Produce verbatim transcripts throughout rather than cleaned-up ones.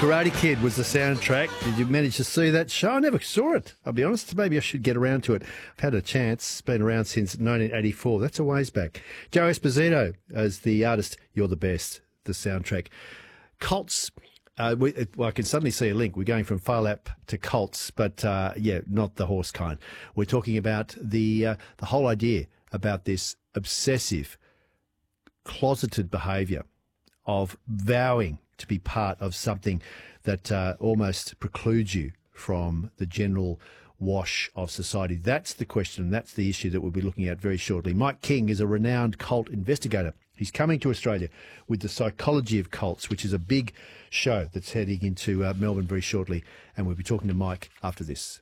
Karate Kid was the soundtrack. Did you manage to see that show? I never saw it, I'll be honest. Maybe I should get around to it. I've had a chance. It's been around since nineteen eighty-four. That's a ways back. Joe Esposito as the artist. You're the Best, the soundtrack. Cults. Uh, we, well, I can suddenly see a link. We're going from Phar Lap to cults, but uh, yeah, not the horse kind. We're talking about the uh, the whole idea about this obsessive, closeted behaviour of vowing to be part of something that uh, almost precludes you from the general wash of society. That's the question, and that's the issue that we'll be looking at very shortly. Mike King is a renowned cult investigator. He's coming to Australia with The Psychology of Cults, which is a big show that's heading into uh, Melbourne very shortly, and we'll be talking to Mike after this.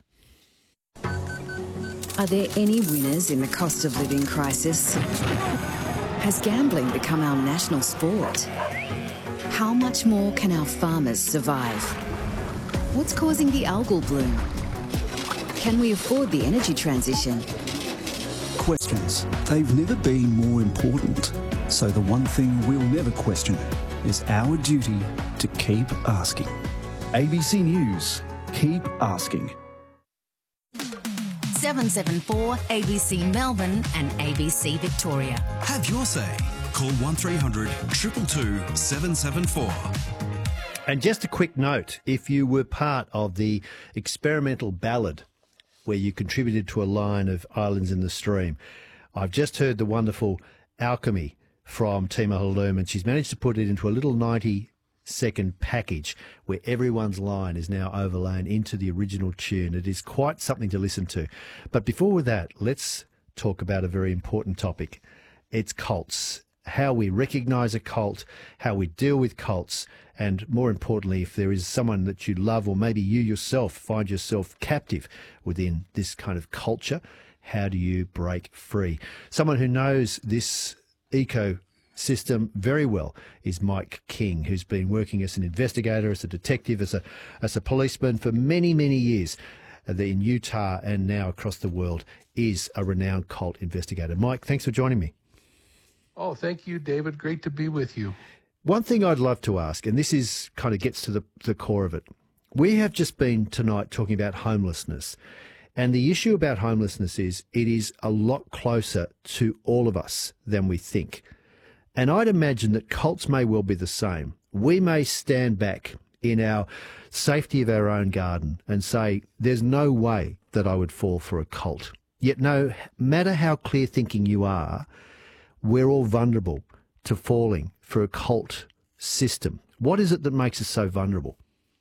Are there any winners in the cost of living crisis? Has gambling become our national sport? How much more can our farmers survive? What's causing the algal bloom? Can we afford the energy transition? Questions. They've never been more important. So the one thing we'll never question is our duty to keep asking. A B C News. Keep asking. seven seven four A B C Melbourne and A B C Victoria. Have your say. Call one three hundred two two two seven seven four. And just a quick note, if you were part of the experimental ballad where you contributed to a line of Islands in the Stream, I've just heard the wonderful Alchemy from Tima Halloum, and she's managed to put it into a little ninety-second package where everyone's line is now overlain into the original tune. It is quite something to listen to. But before that, let's talk about a very important topic. It's cults. How we recognise a cult, how we deal with cults, and more importantly, if there is someone that you love, or maybe you yourself find yourself captive within this kind of culture, how do you break free? Someone who knows this ecosystem very well is Mike King, who's been working as an investigator, as a detective, as a as a policeman for many, many years in Utah and now across the world, is a renowned cult investigator. Mike, thanks for joining me. Oh, thank you, David. Great to be with you. One thing I'd love to ask, and this is kind of gets to the, the core of it. We have just been tonight talking about homelessness. And the issue about homelessness is it is a lot closer to all of us than we think. And I'd imagine that cults may well be the same. We may stand back in our safety of our own garden and say, there's no way that I would fall for a cult. Yet no matter how clear thinking you are, we're all vulnerable to falling for a cult system. What is it that makes us so vulnerable?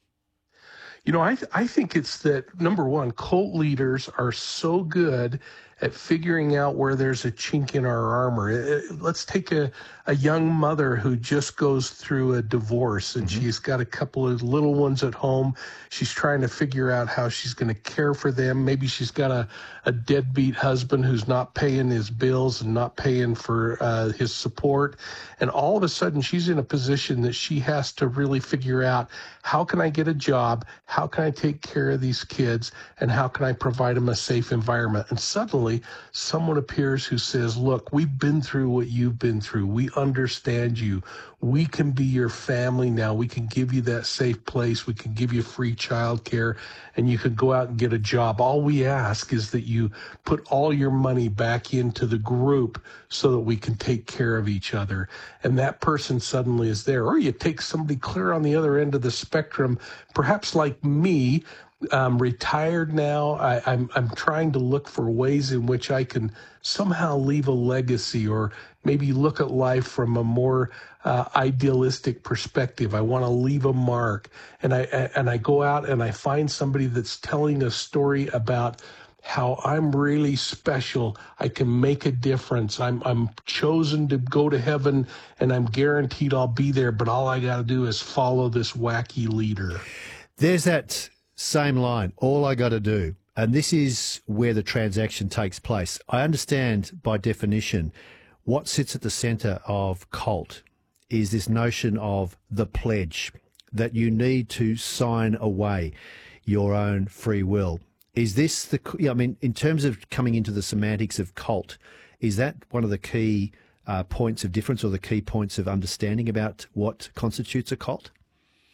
You know, I th- I think it's that, number one, cult leaders are so good at figuring out where there's a chink in our armor. It, it, let's take a, a young mother who just goes through a divorce, and mm-hmm. she's got a couple of little ones at home. She's trying to figure out how she's going to care for them. Maybe she's got a, a deadbeat husband who's not paying his bills and not paying for uh, his support. And all of a sudden, she's in a position that she has to really figure out, how can I get a job? How can I take care of these kids? And how can I provide them a safe environment? And suddenly, someone appears who says, look, we've been through what you've been through. We understand you. We can be your family now. We can give you that safe place. We can give you free childcare, and you can go out and get a job. All we ask is that you put all your money back into the group so that we can take care of each other. And that person suddenly is there. Or you take somebody clear on the other end of the spectrum, perhaps like me. I'm retired now. I, I'm I'm trying to look for ways in which I can somehow leave a legacy, or maybe look at life from a more uh, idealistic perspective. I want to leave a mark, and I and I go out and I find somebody that's telling a story about how I'm really special. I can make a difference. I'm I'm chosen to go to heaven, and I'm guaranteed I'll be there. But all I got to do is follow this wacky leader. There's that same line, all I got to do. And this is where the transaction takes place. I understand by definition what sits at the centre of cult is this notion of the pledge, that you need to sign away your own free will. Is this the, I mean, in terms of coming into the semantics of cult, is that one of the key uh, points of difference, or the key points of understanding about what constitutes a cult?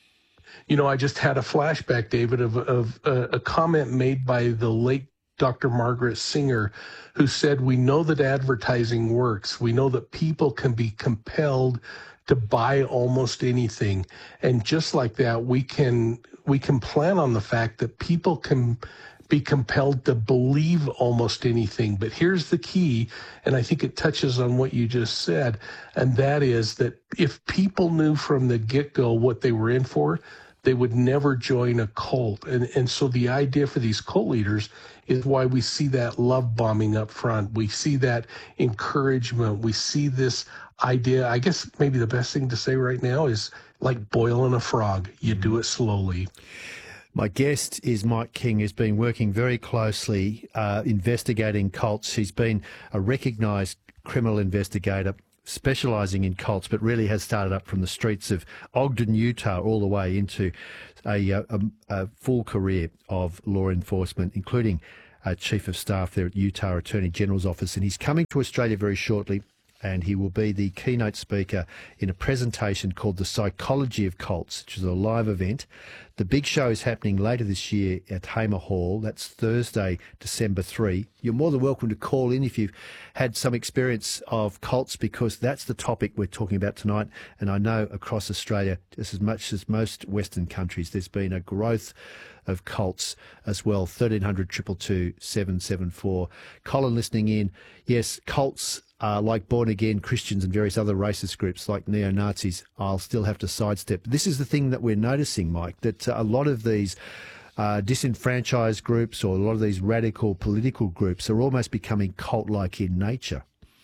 You know, I just had a flashback, David, of, of uh, a comment made by the late Doctor Margaret Singer, who said, we know that advertising works. We know that people can be compelled to buy almost anything. And just like that, we can we can plan on the fact that people can be compelled to believe almost anything. But here's the key, and I think it touches on what you just said, and that is that if people knew from the get-go what they were in for, they would never join a cult. And and so the idea for these cult leaders is why we see that love bombing up front. We see that encouragement. We see this idea. I guess maybe the best thing to say right now is like boiling a frog. You do it slowly. My guest is Mike King, who's been working very closely uh, investigating cults. He's been a recognised criminal investigator specialising in cults, but really has started up from the streets of Ogden, Utah, all the way into a, a, a full career of law enforcement, including uh, Chief of Staff there at Utah Attorney General's office. And he's coming to Australia very shortly, and he will be the keynote speaker in a presentation called The Psychology of Cults, which is a live event. The big show is happening later this year at Hamer Hall. That's Thursday, December third. You're more than welcome to call in if you've had some experience of cults, because that's the topic we're talking about tonight. And I know across Australia, just as much as most Western countries, there's been a growth of cults as well. thirteen hundred, two two two, seven seven four. Colin listening in. Yes, cults Uh, like born-again Christians and various other racist groups like neo-Nazis, I'll still have to sidestep. This is the thing that we're noticing, Mike, that uh, a lot of these uh, disenfranchised groups or a lot of these radical political groups are almost becoming cult-like in nature.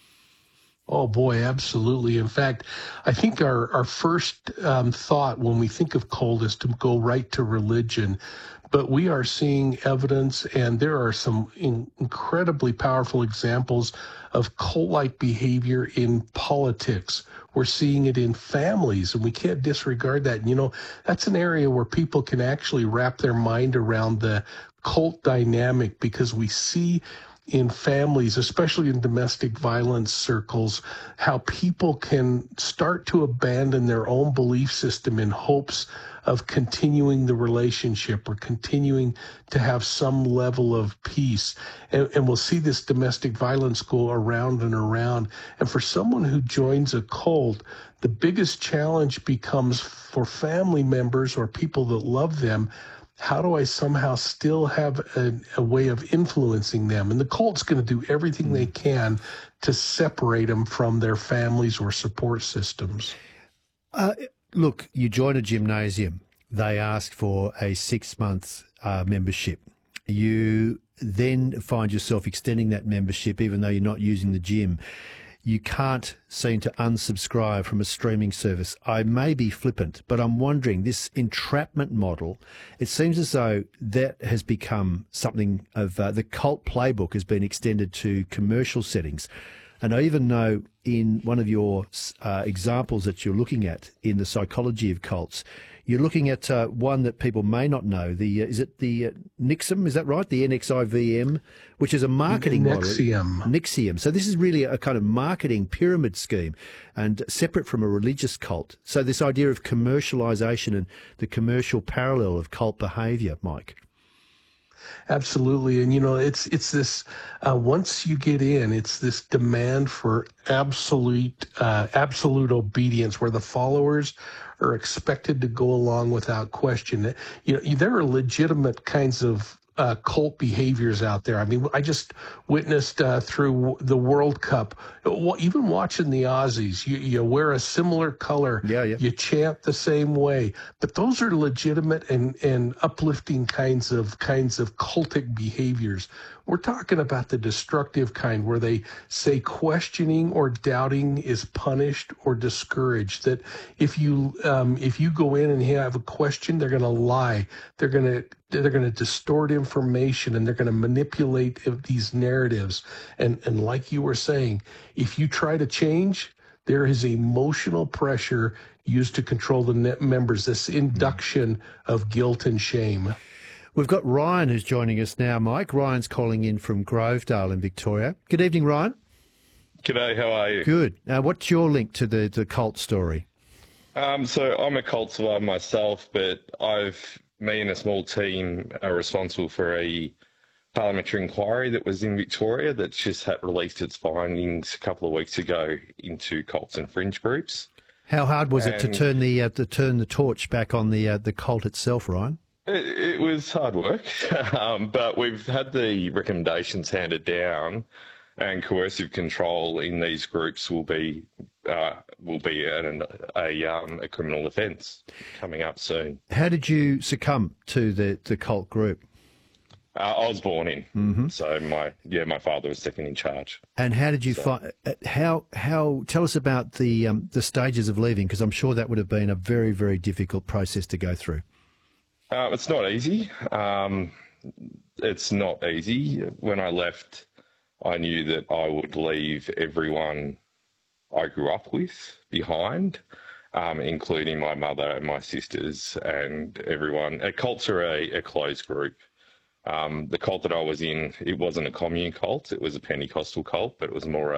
Oh, boy, absolutely. In fact, I think our, our first um, thought when we think of cult is to go right to religion. But we are seeing evidence, and there are some in, incredibly powerful examples of cult-like behavior in politics. We're seeing it in families, and we can't disregard that. And, you know, that's an area where people can actually wrap their mind around the cult dynamic, because we see in families, especially in domestic violence circles, how people can start to abandon their own belief system in hopes of continuing the relationship or continuing to have some level of peace. And, and we'll see this domestic violence go around and around. And for someone who joins a cult, the biggest challenge becomes for family members or people that love them, how do I somehow still have a, a way of influencing them? And the cult's going to do everything they can to separate them from their families or support systems. Uh, look, you join a gymnasium. They ask for a six-month uh, membership. You then find yourself extending that membership even though you're not using the gym. You can't seem to unsubscribe from a streaming service. I may be flippant, but I'm wondering, this entrapment model, it seems as though that has become something of uh, the cult playbook has been extended to commercial settings. And I even know in one of your uh, examples that you're looking at in the psychology of cults, you're looking at uh, one that people may not know. The uh, is it the uh, Nixim? Is that right? The N X I V M, which is a marketing model. Nexium. Nexium. So this is really a kind of marketing pyramid scheme, and separate from a religious cult. So this idea of commercialization and the commercial parallel of cult behavior, Mike. Absolutely. And, you know, it's it's this, uh, once you get in, it's this demand for absolute, uh, absolute obedience where the followers are expected to go along without question. You know, there are legitimate kinds of uh, cult behaviors out there. I mean, I just witnessed uh, through the World Cup, even watching the Aussies, you, you wear a similar color, yeah, yeah. You chant the same way, but those are legitimate and, and uplifting kinds of kinds of cultic behaviors. We're talking about the destructive kind where they say questioning or doubting is punished or discouraged. That if you um, if you go in and you have a question, they're going to lie. They're going to they're going to distort information, and they're going to manipulate these narratives. And and like you were saying, if you try to change, there is emotional pressure used to control the net members. This induction of guilt and shame. We've got Ryan who's joining us now, Mike. Ryan's calling in from Grovedale in Victoria. Good evening, Ryan. G'day, how are you? Good. Now, what's your link to the, the cult story? Um, so I'm a cult survivor myself, but I've me and a small team are responsible for a parliamentary inquiry that was in Victoria that's just had released its findings a couple of weeks ago into cults and fringe groups. How hard was it to And- turn the uh, to turn the torch back on the uh, the cult itself, Ryan? It, it was hard work, um, but we've had the recommendations handed down, and coercive control in these groups will be uh, will be an, a um, a criminal offence coming up soon. How did you succumb to the, the cult group? Uh, I was born in, Mm-hmm. so my yeah my father was second in charge. And how did you find? How how? Tell us about the um, the stages of leaving, because I'm sure that would have been a very very difficult process to go through. Uh, it's not easy. Um, it's not easy. When I left, I knew that I would leave everyone I grew up with behind, um, including my mother and my sisters and everyone. Uh, cults are a, a closed group. Um, the cult that I was in, it wasn't a commune cult. It was a Pentecostal cult, but it was more